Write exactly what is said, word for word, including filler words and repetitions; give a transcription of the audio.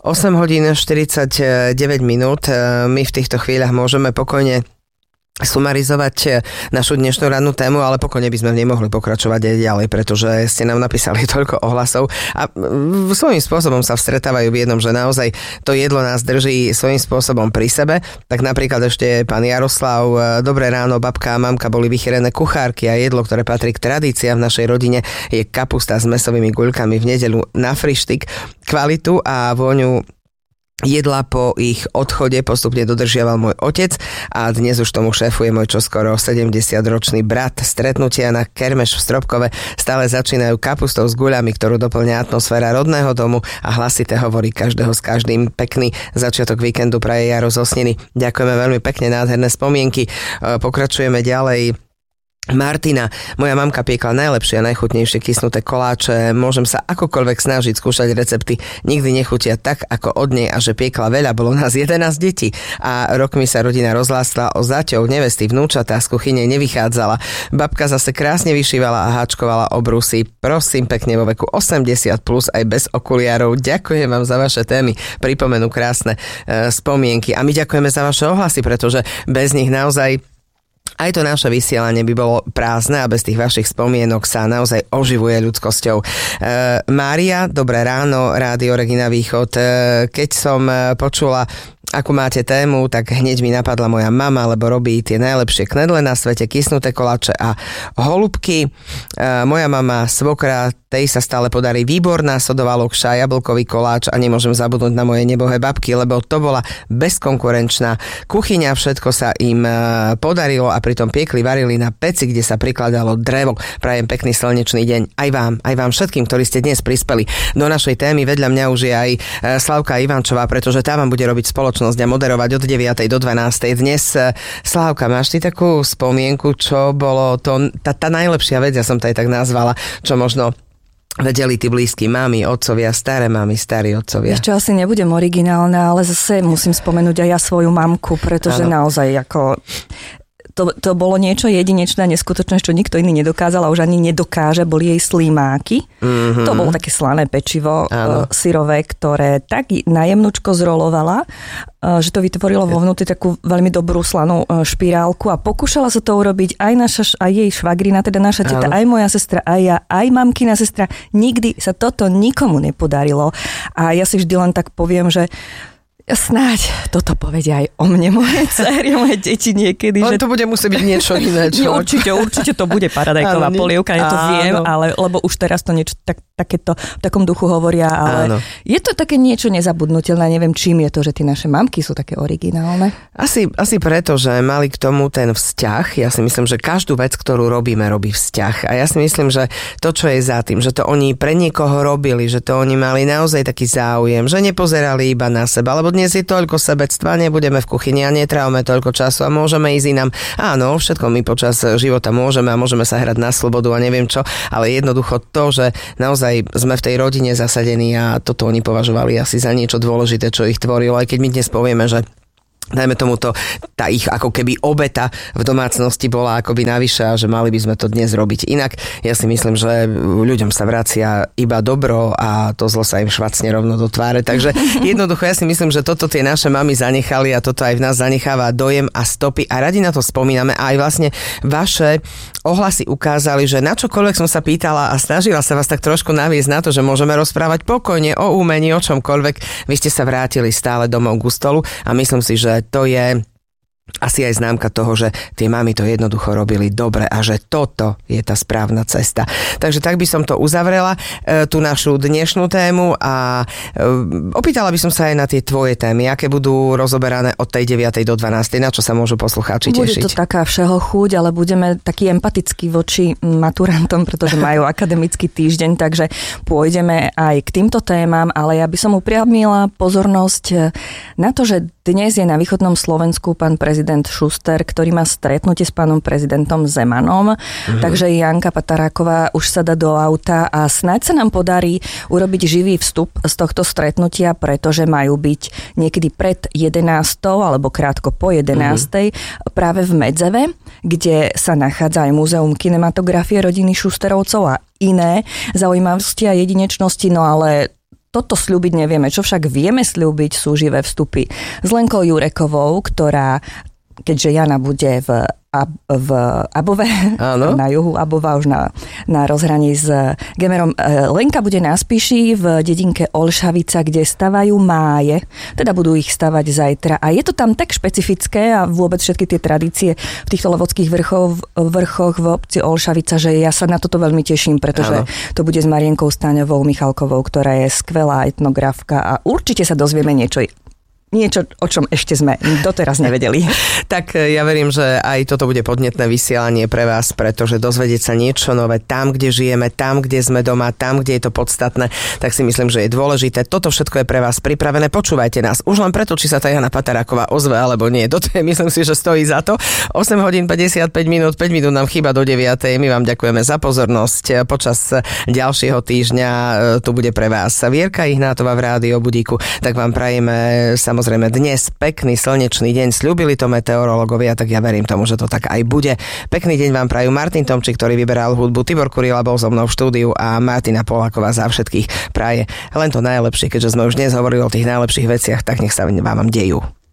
osem hodín štyridsaťdeväť minút. My v týchto chvíľach môžeme pokojne sumarizovať našu dnešnú rannú tému, ale pokojne by sme v nej mohli pokračovať aj ďalej, pretože ste nám napísali toľko ohlasov a svojím spôsobom sa stretávajú v jednom, že naozaj to jedlo nás drží svojím spôsobom pri sebe. Tak napríklad ešte pán Jaroslav, dobré ráno, babka a mamka boli vychýrené kuchárky a jedlo, ktoré patrí k tradíciám v našej rodine, je kapusta s mäsovými guľkami v nedeľu na frištik. Kvalitu a vôňu jedla po ich odchode postupne dodržiaval môj otec a dnes už tomu šéfuje môj čoskoro sedemdesiatročný brat. Stretnutia na kermeš v Stropkove stále začínajú kapustou s guľami, ktorú doplňa atmosféra rodného domu a hlasité hovorí každého s každým. Pekný začiatok víkendu praje Jaro zo Sniny. Ďakujeme veľmi pekne, nádherné spomienky. Pokračujeme ďalej. Martina, moja mamka piekla najlepšie a najchutnejšie kysnuté koláče. Môžem sa akokoľvek snažiť skúšať recepty. Nikdy nechutia tak, ako od nej a že piekla veľa. Bolo nás jedenásť detí a rokmi sa rodina rozlástla o zaťov, nevesty, vnúčatá z kuchyne nevychádzala. Babka zase krásne vyšívala a háčkovala obrusy. Prosím pekne, vo veku osemdesiat plus aj bez okuliarov. Ďakujem vám za vaše témy. Pripomenú krásne e, spomienky a my ďakujeme za vaše ohlasy, pretože bez nich naozaj aj to naše vysielanie by bolo prázdne a bez tých vašich spomienok sa naozaj oživuje ľudskosťou. E, Mária, dobré ráno, Rádio Regina Východ. E, keď som počula, akú máte tému, tak hneď mi napadla moja mama, lebo robí tie najlepšie knedle na svete, kysnuté koláče a holubky. E, moja mama, svokra, tej sa stále podarí výborná sodová lokša, jablkový koláč a nemôžem zabudnúť na moje nebohé babky, lebo to bola bezkonkurenčná kuchyňa, všetko sa im podarilo a pritom piekli, varili na peci, kde sa prikladalo drevo. Prajem pekný slnečný deň aj vám, aj vám všetkým, ktorí ste dnes prispeli do našej témy. Vedľa mňa už je aj Slavka Ivančová, pretože tá vám bude robiť spoločnosť a moderovať od deviatej do dvanástej. Dnes, Slavka, máš ty takú spomienku, čo bolo to, tá, tá najlepšia vec, ja som to aj tak nazvala, čo možno vedeli tí blízky mami, otcovia, staré mami, starí otcovia. Ešte asi nebudem originálna, ale zase musím spomenúť aj ja svoju mamku, pretože ano. Naozaj ako to, to bolo niečo jedinečné a neskutočné, čo nikto iný nedokázal a už ani nedokáže, boli jej slimáky. Mm-hmm. To bolo také slané pečivo, ano. Syrové, ktoré tak najemnučko zrolovala, že to vytvorilo vo vnútri takú veľmi dobrú slanú špirálku a pokúšala sa to urobiť aj naša, aj jej švagrina, teda naša teta, aj moja sestra, aj ja, aj mamkina sestra. Nikdy sa toto nikomu nepodarilo. A ja si vždy len tak poviem, že snáď toto povedia aj o mne, moje dcery, moje deti niekedy. On že to bude musieť byť niečo iné. Čo? určite, určite to bude paradajková áno, polievka, ja to áno. viem, ale, lebo už teraz to niečo tak, takéto v takom duchu hovoria, ale áno. je to také niečo nezabudnutelné, neviem čím je to, že tie naše mamky sú také originálne. Asi, asi preto, že mali k tomu ten vzťah. Ja si myslím, že každú vec, ktorú robíme, robí vzťah. A ja si myslím, že to, čo je za tým, že to oni pre niekoho robili, že to oni mali naozaj taký záujem, že nepozerali iba na seba, lebo dnes je toľko sebectva, nebudeme v kuchyni a netrávame toľko času a môžeme ísť inám. Áno, všetko my počas života môžeme a môžeme sa hrať na slobodu a neviem čo, ale jednoducho to, že naozaj sme v tej rodine zasadení a toto oni považovali asi za niečo dôležité, čo ich tvorilo, aj keď my dnes povieme, že dajme tomuto, tá ich ako keby obeta v domácnosti bola akoby navyše a že mali by sme to dnes robiť inak. Ja si myslím, že ľuďom sa vracia iba dobro a to zlo sa im švacne rovno do tváre. Takže jednoducho ja si myslím, že toto tie naše mamy zanechali a toto aj v nás zanecháva dojem a stopy a radi na to spomíname a aj vlastne vaše ohlasy ukázali, že na čokoľvek som sa pýtala a snažila sa vás tak trošku naviesť na to, že môžeme rozprávať pokojne o umení, o čomkoľvek. Vy ste sa vrátili stále domov k stolu a myslím si, že to je asi aj známka toho, že tie mami to jednoducho robili dobre a že toto je tá správna cesta. Takže tak by som to uzavrela, e, tú našu dnešnú tému a e, opýtala by som sa aj na tie tvoje témy, aké budú rozoberané od tej deviatej do dvanástej, na čo sa môžu poslucháči tešiť. Bude to taká všeho chuť, ale budeme takí empatickí voči maturantom, pretože majú akademický týždeň, takže pôjdeme aj k týmto témam, ale ja by som upriamila pozornosť na to, že dnes je na východnom Slovensku pán prezident Šuster, ktorý má stretnutie s pánom prezidentom Zemanom. Mhm. Takže Janka Pataráková už sa dá do auta a snáď sa nám podarí urobiť živý vstup z tohto stretnutia, pretože majú byť niekedy pred jedenástou alebo krátko po jedenástej mhm. práve v Medzeve, kde sa nachádza aj Múzeum kinematografie rodiny Šusterovcov a iné zaujímavosti a jedinečnosti, no ale toto sľúbiť nevieme. Čo však vieme sľúbiť, sú živé vstupy s Lenkou Jurekovou, ktorá, keďže Jana bude v v Above, áno. Na juhu Abova, už na, na rozhraní s Gemerom. Lenka bude na Spiši v dedinke Olšavica, kde stavajú máje, teda budú ich stavať zajtra. A je to tam tak špecifické a vôbec všetky tie tradície v týchto levodských vrchoch, vrchoch v obci Olšavica, že ja sa na toto veľmi teším, pretože áno. To bude s Marienkou Staňovou Michalkovou, ktorá je skvelá etnografka a určite sa dozvieme niečo Niečo, o čom ešte sme doteraz nevedeli. Tak ja verím, že aj toto bude podnetné vysielanie pre vás, pretože dozvedieť sa niečo nové tam, kde žijeme, tam, kde sme doma, tam, kde je to podstatné, tak si myslím, že je dôležité. Toto všetko je pre vás pripravené. Počúvajte nás. Už len preto, či sa tá Jana Pataráková ozve, alebo nie. Toto je, myslím si, že stojí za to. osem hodín päťdesiatpäť minút, päť minút nám chýba do deviatej. My vám ďakujeme za pozornosť. Počas ďalšieho týždňa tu bude pre vás Vierka Ihnátová v Rádiu Budíku. Tak vám prajeme samozrejme Samozrejme dnes pekný slnečný deň, sľúbili to meteorológovia, tak ja verím tomu, že to tak aj bude. Pekný deň vám prajú Martin Tomčík, ktorý vyberal hudbu, Tibor Kurila bol so mnou v štúdiu a Martina Poláková za všetkých praje len to najlepšie, keďže sme už dnes hovorili o tých najlepších veciach, tak nech sa vám dejú.